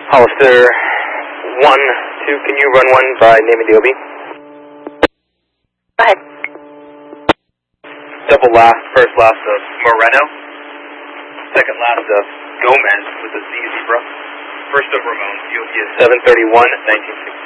Hollister 1-2, can you run one by name and DOB? Go ahead. Double last, first last of Moreno. Second last of Gomez with a Z zebra. First of Ramon, DOB is 731-1960.